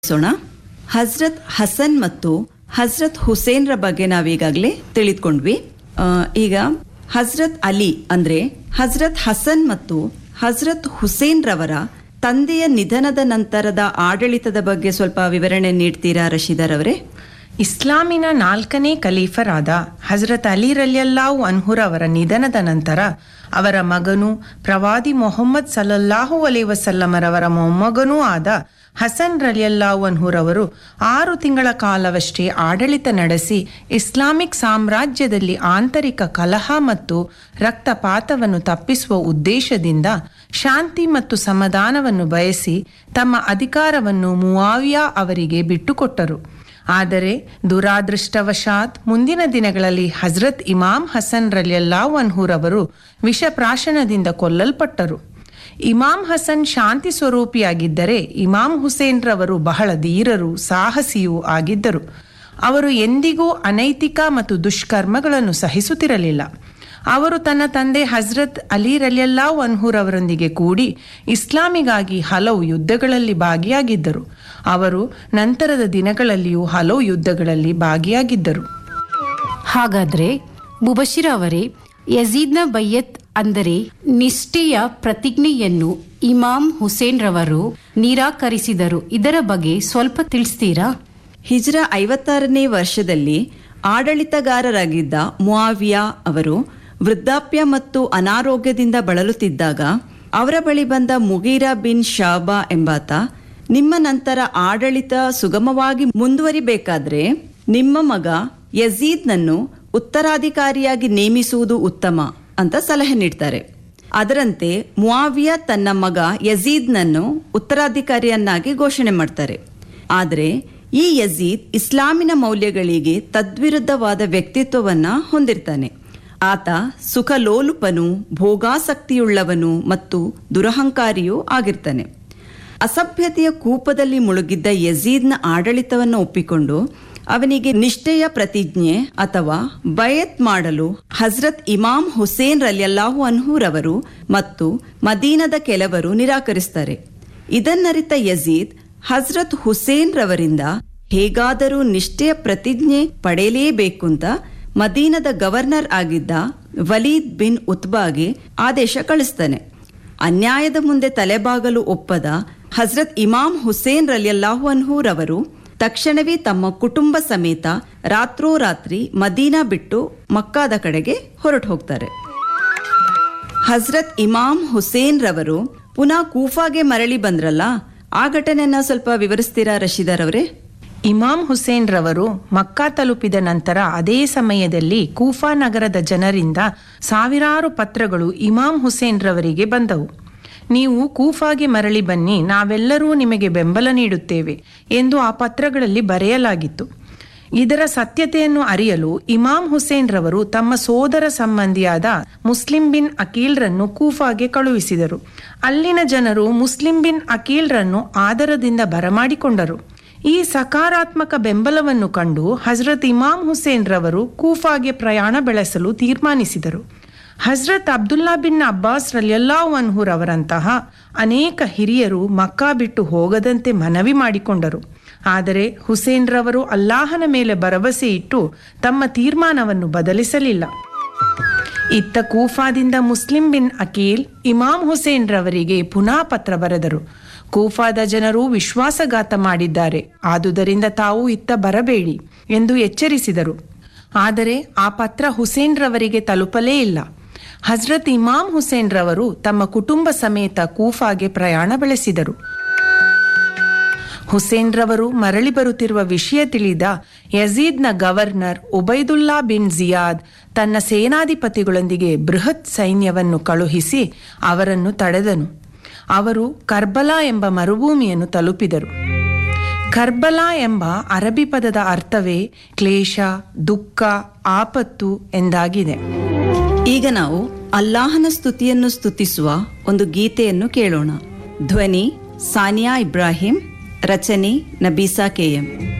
ಹಜ್ರತ್ ಹಸನ್ ಮತ್ತು ಹಜ್ರತ್ ಹುಸೇನ್ರ ಬಗ್ಗೆ ನಾವೀಗಾಗಲೇ ತಿಳಿದುಕೊಂಡ್ವಿ. ಈಗ ಹಜ್ರತ್ ಅಲಿ ಅಂದ್ರೆ ಹಜ್ರತ್ ಹಸನ್ ಮತ್ತು ಹಜ್ರತ್ ಹುಸೇನ್ ರವರ ತಂದೆಯ ನಿಧನದ ನಂತರದ ಆಡಳಿತದ ಬಗ್ಗೆ ಸ್ವಲ್ಪ ವಿವರಣೆ ನೀಡ್ತೀರಾ ರಶೀದರ್ ಅವರೇ? ಇಸ್ಲಾಮಿನ 4ನೇ ಖಲೀಫರಾದ ಹಜರತ್ ಅಲಿ ರಲಿಯಲ್ಲಾಹು ಅನ್ಹುರವರ ನಿಧನದ ನಂತರ ಅವರ ಮಗನೂ ಪ್ರವಾದಿ ಮೊಹಮ್ಮದ್ ಸಲ್ಲಲ್ಲಾಹು ಅಲೈಹಿ ವಸಲ್ಲಮರವರ ಮೊಮ್ಮಗನೂ ಆದ ಹಸನ್ ರಲಿಯಲ್ಲಾಹು ಅನ್ಹುರವರು 6 ತಿಂಗಳ ಕಾಲವಷ್ಟೇ ಆಡಳಿತ ನಡೆಸಿ ಇಸ್ಲಾಮಿಕ್ ಸಾಮ್ರಾಜ್ಯದಲ್ಲಿ ಆಂತರಿಕ ಕಲಹ ಮತ್ತು ರಕ್ತಪಾತವನ್ನು ತಪ್ಪಿಸುವ ಉದ್ದೇಶದಿಂದ ಶಾಂತಿ ಮತ್ತು ಸಮಾಧಾನವನ್ನು ಬಯಸಿ ತಮ್ಮ ಅಧಿಕಾರವನ್ನು ಮುಆವಿಯಾ ಅವರಿಗೆ ಬಿಟ್ಟುಕೊಟ್ಟರು. ಆದರೆ ದುರಾದೃಷ್ಟವಶಾತ್ ಮುಂದಿನ ದಿನಗಳಲ್ಲಿ ಹಜ್ರತ್ ಇಮಾಮ್ ಹಸನ್ ರಲಿಯಲ್ಲಾಹು ಅನ್ಹುರವರು ವಿಷಪ್ರಾಶನದಿಂದ ಕೊಲ್ಲಲ್ಪಟ್ಟರು. ಇಮಾಮ್ ಹಸನ್ ಶಾಂತಿ ಸ್ವರೂಪಿಯಾಗಿದ್ದರೆ ಇಮಾಮ್ ಹುಸೇನ್ ರವರು ಬಹಳ ಧೀರರು, ಸಾಹಸಿಯೂ ಆಗಿದ್ದರು. ಅವರು ಎಂದಿಗೂ ಅನೈತಿಕ ಮತ್ತು ದುಷ್ಕರ್ಮಗಳನ್ನು ಸಹಿಸುತ್ತಿರಲಿಲ್ಲ. ಅವರು ತನ್ನ ತಂದೆ ಹಜ್ರತ್ ಅಲಿ ರಲಿಯಲ್ಲಾಹು ಅನ್ಹುರವರೊಂದಿಗೆ ಕೂಡಿ ಇಸ್ಲಾಮಿಗಾಗಿ ಹಲವು ಯುದ್ಧಗಳಲ್ಲಿ ಭಾಗಿಯಾಗಿದ್ದರು. ಅವರು ನಂತರದ ದಿನಗಳಲ್ಲಿಯೂ ಹಲವು ಯುದ್ಧಗಳಲ್ಲಿ ಭಾಗಿಯಾಗಿದ್ದರು. ಹಾಗಾದ್ರೆ ಮುಬಶಿರ್ ಅವರೇ, ಯಜೀದ್ನ ಬಯ್ಯತ್ ಅಂದರೆ ನಿಷ್ಠೆಯ ಪ್ರತಿಜ್ಞೆಯನ್ನು ಇಮಾಮ್ ಹುಸೇನ್ ರವರು ನಿರಾಕರಿಸಿದರು. ಇದರ ಬಗ್ಗೆ ಸ್ವಲ್ಪ ತಿಳಿಸ್ತೀರಾ? ಹಿಜ್ರ 56ನೇ ವರ್ಷದಲ್ಲಿ ಆಡಳಿತಗಾರರಾಗಿದ್ದ ಮುಆವಿಯಾ ಅವರು ವೃದ್ಧಾಪ್ಯ ಮತ್ತು ಅನಾರೋಗ್ಯದಿಂದ ಬಳಲುತ್ತಿದ್ದಾಗ ಅವರ ಬಳಿ ಬಂದ ಮುಗೀರಾ ಬಿನ್ ಶಾಬಾ ಎಂಬಾತ, ನಿಮ್ಮ ನಂತರ ಆಡಳಿತ ಸುಗಮವಾಗಿ ಮುಂದುವರಿಬೇಕಾದ್ರೆ ನಿಮ್ಮ ಮಗ ಯಜೀದ್ನನ್ನು ಉತ್ತರಾಧಿಕಾರಿಯಾಗಿ ನೇಮಿಸುವುದು ಉತ್ತಮ ಅಂತ ಸಲಹೆ ನೀಡ್ತಾರೆ. ಅದರಂತೆ ಮುಆವಿಯಾ ತನ್ನ ಮಗ ಯಜೀದ್ನನ್ನು ಉತ್ತರಾಧಿಕಾರಿಯನ್ನಾಗಿ ಘೋಷಣೆ ಮಾಡ್ತಾರೆ. ಆದರೆ ಈ ಯಜೀದ್ ಇಸ್ಲಾಮಿನ ಮೌಲ್ಯಗಳಿಗೆ ತದ್ವಿರುದ್ಧವಾದ ವ್ಯಕ್ತಿತ್ವವನ್ನ ಹೊಂದಿರ್ತಾನೆ. ಆತ ಸುಖಲೋಲುಪನು, ಭೋಗಾಸಕ್ತಿಯುಳ್ಳವನು ಮತ್ತು ದುರಹಂಕಾರಿಯೂ ಆಗಿರ್ತಾನೆ. ಅಸಭ್ಯತೆಯ ಕೂಪದಲ್ಲಿ ಮುಳುಗಿದ್ದ ಯಜೀದ್ನ ಆಡಳಿತವನ್ನು ಒಪ್ಪಿಕೊಂಡು ಅವನಿಗೆ ನಿಷ್ಠೆಯ ಪ್ರತಿಜ್ಞೆ ಅಥವಾ ಬಯತ್ ಮಾಡಲು ಹಜ್ರತ್ ಇಮಾಮ್ ಹುಸೇನ್ ರಲಿಯಲ್ಲಾಹು ಅನ್ಹುರವರು ಮತ್ತು ಮದೀನದ ಕೆಲವರು ನಿರಾಕರಿಸ್ತಾರೆ. ಇದನ್ನರಿತ ಯಜೀದ್ ಹಜ್ರತ್ ಹುಸೇನ್ ರವರಿಂದ ಹೇಗಾದರೂ ನಿಷ್ಠೆಯ ಪ್ರತಿಜ್ಞೆ ಪಡೆಯಲೇಬೇಕುಂತ ಮದೀನದ ಗವರ್ನರ್ ಆಗಿದ್ದ ವಲೀದ್ ಬಿನ್ ಉತ್ಬಾಗೆ ಆದೇಶ ಕಳಿಸ್ತಾನೆ. ಅನ್ಯಾಯದ ಮುಂದೆ ತಲೆಬಾಗಲು ಒಪ್ಪದ ಹಜ್ರತ್ ಇಮಾಮ್ ಹುಸೇನ್ ರಲಿಯಲ್ಲಾಹು ಅನ್ಹುರವರು ತಕ್ಷಣವೇ ತಮ್ಮ ಕುಟುಂಬ ಸಮೇತ ರಾತ್ರೋರಾತ್ರಿ ಮದೀನಾ ಬಿಟ್ಟು ಮಕ್ಕಾದ ಕಡೆಗೆ ಹೊರಟು ಹೋಗ್ತಾರೆ. ಹಜ್ರತ್ ಇಮಾಮ್ ಹುಸೇನ್ ರವರು ಪುನಃ ಕೂಫಾಗೆ ಮರಳಿ ಬಂದ್ರಲ್ಲ, ಆ ಘಟನೆಯನ್ನ ಸ್ವಲ್ಪ ವಿವರಿಸ್ತೀರಾ ರಶೀದರ್ ಅವರೇ? ಇಮಾಮ್ ಹುಸೇನ್ ರವರು ಮಕ್ಕಾ ತಲುಪಿದ ನಂತರ ಅದೇ ಸಮಯದಲ್ಲಿ ಕೂಫಾ ನಗರದ ಜನರಿಂದ ಸಾವಿರಾರು ಪತ್ರಗಳು ಇಮಾಮ್ ಹುಸೇನ್ ರವರಿಗೆ ಬಂದವು. ನೀವು ಕೂಫಾಗೆ ಮರಳಿ ಬನ್ನಿ, ನಾವೆಲ್ಲರೂ ನಿಮಗೆ ಬೆಂಬಲ ನೀಡುತ್ತೇವೆ ಎಂದು ಆ ಪತ್ರಗಳಲ್ಲಿ ಬರೆಯಲಾಗಿತ್ತು. ಇದರ ಸತ್ಯತೆಯನ್ನು ಅರಿಯಲು ಇಮಾಮ್ ಹುಸೇನ್ ರವರು ತಮ್ಮ ಸೋದರ ಸಂಬಂಧಿಯಾದ ಮುಸ್ಲಿಂ ಬಿನ್ ಅಕೀಲ್ರನ್ನು ಕೂಫಾಗೆ ಕಳುಹಿಸಿದರು. ಅಲ್ಲಿನ ಜನರು ಮುಸ್ಲಿಂ ಬಿನ್ ಅಕೀಲ್ರನ್ನು ಆದರದಿಂದ ಬರಮಾಡಿಕೊಂಡರು. ಈ ಸಕಾರಾತ್ಮಕ ಬೆಂಬಲವನ್ನು ಕಂಡು ಹಜ್ರತ್ ಇಮಾಮ್ ಹುಸೇನ್ ರವರು ಕೂಫಾಗೆ ಪ್ರಯಾಣ ಬೆಳೆಸಲು ತೀರ್ಮಾನಿಸಿದರು. ಹಜ್ರತ್ ಅಬ್ದುಲ್ಲಾ ಬಿನ್ ಅಬ್ಬಾಸ್ ರಲಿಯಲ್ಲಾಹು ಅನ್ಹುರವರಂತಹ ಅನೇಕ ಹಿರಿಯರು ಮಕ್ಕಾ ಬಿಟ್ಟು ಹೋಗದಂತೆ ಮನವಿ ಮಾಡಿಕೊಂಡರು. ಆದರೆ ಹುಸೇನ್ ರವರು ಅಲ್ಲಾಹನ ಮೇಲೆ ಭರವಸೆ ಇಟ್ಟು ತಮ್ಮ ತೀರ್ಮಾನವನ್ನು ಬದಲಿಸಲಿಲ್ಲ. ಇತ್ತ ಕೂಫಾದಿಂದ ಮುಸ್ಲಿಂ ಬಿನ್ ಅಕೀಲ್ ಇಮಾಮ್ ಹುಸೇನ್ ರವರಿಗೆ ಪುನಃ ಪತ್ರ ಬರೆದರು. ಕೂಫಾದ ಜನರು ವಿಶ್ವಾಸಘಾತ ಮಾಡಿದ್ದಾರೆ, ಆದುದರಿಂದ ತಾವು ಇತ್ತ ಬರಬೇಡಿ ಎಂದು ಎಚ್ಚರಿಸಿದರು. ಆದರೆ ಆ ಪತ್ರ ಹುಸೇನ್ ರವರಿಗೆ ತಲುಪಲೇ ಇಲ್ಲ. ಹಜ್ರತ್ ಇಮಾಮ್ ಹುಸೇನ್ ರವರು ತಮ್ಮ ಕುಟುಂಬ ಸಮೇತ ಕೂಫಾಗೆ ಪ್ರಯಾಣ ಬೆಳೆಸಿದರು. ಹುಸೇನ್ ರವರು ಮರಳಿ ಬರುತ್ತಿರುವ ವಿಷಯ ತಿಳಿದ ಯಜೀದ್ನ ಗವರ್ನರ್ ಉಬೈದುಲ್ಲಾ ಬಿನ್ ಜಿಯಾದ್ ತನ್ನ ಸೇನಾಧಿಪತಿಗಳೊಂದಿಗೆ ಬೃಹತ್ ಸೈನ್ಯವನ್ನು ಕಳುಹಿಸಿ ಅವರನ್ನು ತಡೆದನು. ಅವರು ಕರ್ಬಲಾ ಎಂಬ ಮರುಭೂಮಿಯನ್ನು ತಲುಪಿದರು. ಕರ್ಬಲಾ ಎಂಬ ಅರಬಿ ಪದದ ಅರ್ಥವೇ ಕ್ಲೇಶ, ದುಃಖ, ಆಪತ್ತು ಎಂದಾಗಿದೆ. ಈಗ ನಾವು ಅಲ್ಲಾಹನ ಸ್ತುತಿಯನ್ನು ಸ್ತುತಿಸುವ ಒಂದು ಗೀತೆಯನ್ನು ಕೇಳೋಣ. ಧ್ವನಿ ಸಾನಿಯಾ ಇಬ್ರಾಹಿಂ, ರಚನೆ ನಬೀಸಾ ಕೆಎಂ.